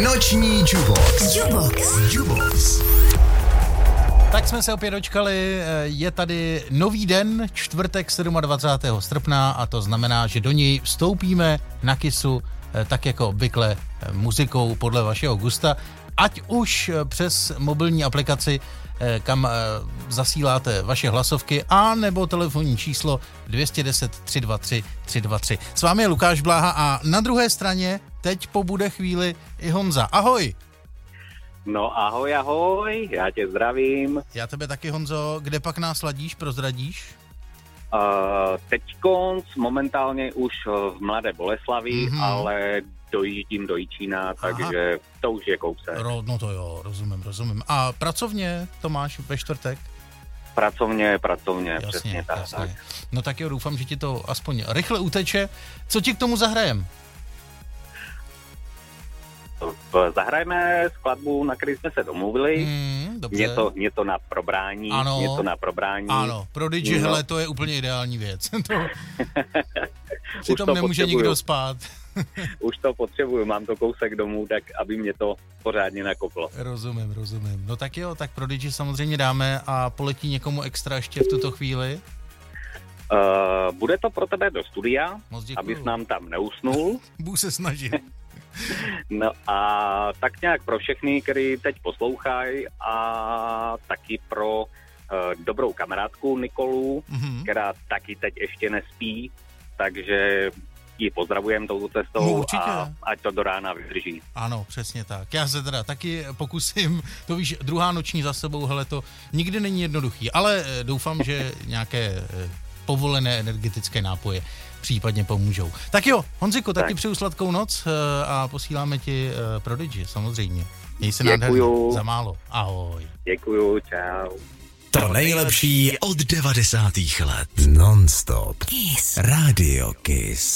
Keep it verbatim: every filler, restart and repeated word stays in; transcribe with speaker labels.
Speaker 1: Noční Jubox. Jubox. Jubox.
Speaker 2: Tak jsme se opět dočkali, je tady nový den, čtvrtek dvacátého sedmého srpna a to znamená, že do něj vstoupíme na Kissu tak jako obvykle muzikou podle vašeho gusta, ať už přes mobilní aplikaci, kam zasíláte vaše hlasovky, a nebo telefonní číslo dvě jedna nula tři dva tři tři dva tři. S vámi je Lukáš Bláha a na druhé straně teď pobude chvíli i Honza. Ahoj!
Speaker 3: No ahoj, ahoj, já tě zdravím.
Speaker 2: Já tebe taky, Honzo. Kde pak nás ladíš, prozradíš?
Speaker 3: Uh, teďkonc momentálně už v Mladé Boleslavi, mm-hmm. ale dojíždím do Jičína, Aha. takže to už je kousek.
Speaker 2: Ro, no to jo, rozumím, rozumím. A pracovně to máš ve čtvrtek?
Speaker 3: Pracovně, pracovně,
Speaker 2: jasně,
Speaker 3: přesně tak,
Speaker 2: jasně.
Speaker 3: tak.
Speaker 2: No tak jo, doufám, že ti to aspoň rychle uteče. Co ti k tomu zahrajem?
Speaker 3: Zahrajeme skladbu, na který jsme se domluvili.
Speaker 2: Hmm, dobře.
Speaker 3: Něco, něco na probrání.
Speaker 2: Ano,
Speaker 3: něco na probrání.
Speaker 2: Ano, Prodigy, no. Hele, to je úplně ideální věc. to... Přitom
Speaker 3: to
Speaker 2: nemůže
Speaker 3: potřebuju.
Speaker 2: nikdo spát.
Speaker 3: Už to potřebuju, mám to kousek domů, tak aby mě to pořádně nakoplo.
Speaker 2: Rozumím, rozumím. No tak jo, tak Prodigy samozřejmě dáme a poletí někomu extra ještě v tuto chvíli.
Speaker 3: Uh, bude to pro tebe do studia,
Speaker 2: Moc
Speaker 3: abys nám tam neusnul.
Speaker 2: Budu se snažit.
Speaker 3: No a tak nějak pro všechny, který teď poslouchají, a taky pro uh, dobrou kamarádku Nikolu, mm-hmm. která taky teď ještě nespí, takže ji pozdravujem touto cestou
Speaker 2: no,
Speaker 3: a ať to do rána vydrží.
Speaker 2: Ano, přesně tak. Já se teda taky pokusím, to víš, druhá noční za sebou, hele, to nikdy není jednoduchý, ale doufám, že nějaké povolené energetické nápoje případně pomůžou. Tak jo, Honziko, taky tak. Přeju sladkou noc a posíláme ti Prodigy, samozřejmě. Měj se nádherně, za málo. Ahoj.
Speaker 3: Děkuju, čau.
Speaker 1: To nejlepší od devadesátých let. Non-stop. Kiss. Radio Kiss.